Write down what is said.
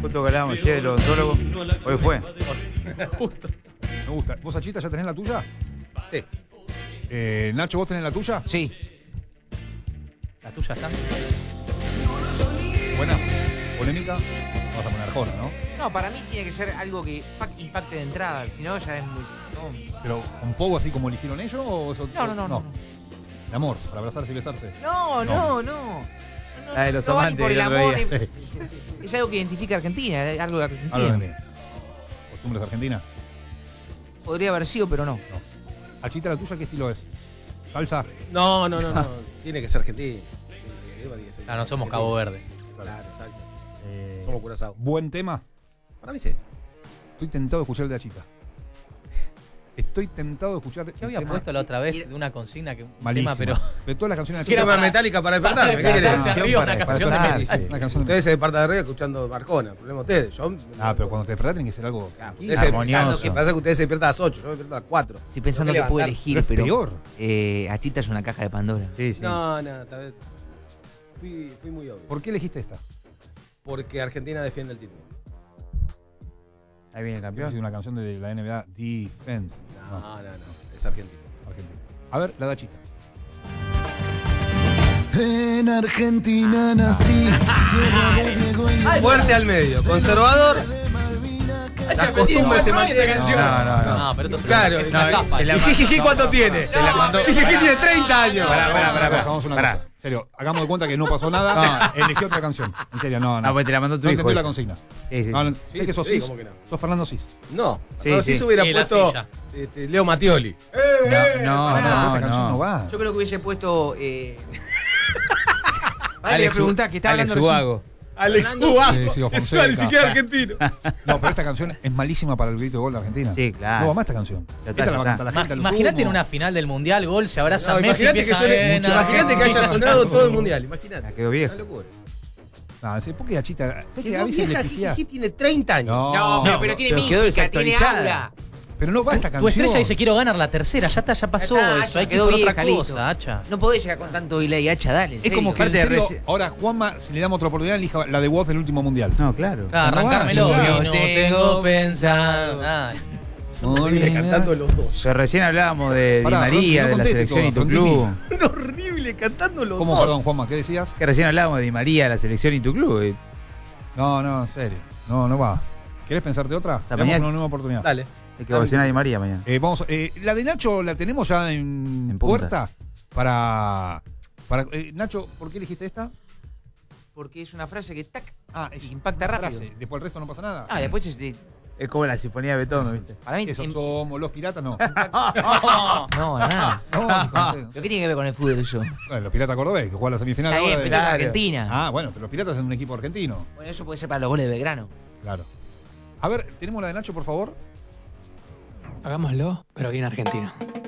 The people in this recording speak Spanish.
Justo que hablábamos ayer del odontólogo. Hoy fue. Justo. Me gusta. ¿Vos, Achita, ya tenés la tuya? Sí. Nacho, ¿vos tenés la tuya? Sí. ¿La tuya está? Buena. Polémica. Vamos a poner Arjona, ¿no? No, para mí tiene que ser algo que impacte de entrada, si no ya es muy... No, Pero ¿un poco así como eligieron ellos o eso? no. De amor, para abrazarse y besarse. No. La de los no vale amantes por el del otro amor. día. Es algo que identifica a Argentina, es algo de Argentina. Algo de Argentina. ¿Costumbres de Argentina? Podría haber sido, pero no. No. Achita, ¿la tuya qué estilo es? ¿Salsa? No. Tiene que ser argentino. No somos Cabo Verde. Claro, exacto. Somos Curazao. ¿Buen tema? Para mí sí. Estoy tentado de escuchar el de Achita. Estoy tentado de escuchar Yo había puesto la otra vez de una consigna que un malísima. tema, pero. De todas las canciones de Que era Achita. más metálica para despertarme. ¿Qué querés? despertarse arriba, una canción de despertar, metal. sí, una canción de Ustedes se despertan de arriba escuchando Arjona. Problema de ustedes. pero cuando te despertás tiene que ser algo Ustedes se- armonioso. Lo que pasa es que ustedes se despiertan a las 8, yo me despierto a las 4. Estoy pensando Tengo que que puedo levantar. elegir, Pero es pero... peor. Achita es una caja de Pandora. Sí, sí. No, tal vez. Fui muy obvio. ¿Por qué elegiste esta? Porque Argentina defiende el título. Ahí viene el Es campeón. una canción de la NBA Defense. No. Es Argentina. Argentina. A ver, la de Achita. En Argentina nací, tierra de Diego y Fuerte al medio, conservador. Las costumbres se mantienen. No. No, pero esto es Claro, es una capa. se la ¿Y Jiji cuánto tiene? Se la mandó. Jiji tiene 30 años. Vamos a una cosa. En serio, hagamos de cuenta que no pasó nada. Elegí otra canción. En serio, no. No, pues te la mandó tu No hijo. entendió la esa. consigna. Sí, sí. No, sé que sos sí, Cis. ¿cómo que no? Sos Fernando Cis. No, Sí, no, si sí. se hubiera Y la puesto silla. Leo Mattioli. No, Esta canción no va. Yo creo que hubiese puesto... Alex preguntá que está Alex hablando recién. Ubago. Alex Fernando- Ubago. Sí, o Eso Fonseca. ni siquiera argentino. No, pero esta canción es malísima para el grito de gol de Argentina. Sí, claro. No va más esta canción. Ya Esta está, la va a ya cantar la gente. a lo Imagínate en sumo. una final del Mundial, gol, se abraza No, Messi, imagínate que, empieza suene, imagínate que haya sonado todo el mundial. Ya Imagínate. quedó viejo. Una locura. No, sí, ¿por qué Achita? ¿Sabes que a Quedó veces le vieja, pifiás? Jiji tiene 30 años. No, pero tiene pero quedó mística, tiene desactualizada. aura. pero no va esta Tu canción. estrella dice quiero ganar la tercera, ya pasó Ya está, eso, hay que quedó ir por otra vieja, listo. cosa, hacha. No podés llegar con tanto delay y hacha, dale. en Es serio. como que en Aparte de serio, ahora Juanma, si le damos otra oportunidad, elija la de Woz del último mundial. No, claro. Claro, No va, arrancármelo. claro. Y no tengo pensado. Horrible cantando los dos. Pero recién hablábamos de Di Pará, María, no de la conteste selección y tu todo, club. Frontinis. Horrible cantando los ¿Cómo, dos. perdón, Juanma? ¿Qué decías? Que recién hablábamos de Di María, de la selección y tu club. No, en serio. No va. ¿Querés pensarte otra? Hasta Le damos mañana. una nueva oportunidad. Dale. Hay que ovacionar a Di María mañana. La de Nacho la tenemos ya en En punta. puerta para Nacho, ¿por qué elegiste esta? Porque es una frase que tac, Es impacta una rápido. frase. Después el resto no pasa nada. Después Es como la sinfonía de Beethoven, ¿viste? para mí... Eso, somos los piratas, no. No, nada. No, ¿Pero qué tiene que ver con el fútbol eso? bueno, los piratas cordobés, que juegan la semifinal Está bien, ahora. pero es Claro. Argentina. Ah, bueno, pero los piratas son un equipo argentino. Bueno, eso puede ser para los goles de Belgrano. Claro. A ver, ¿tenemos la de Nacho, por favor? Hagámoslo, pero bien argentino.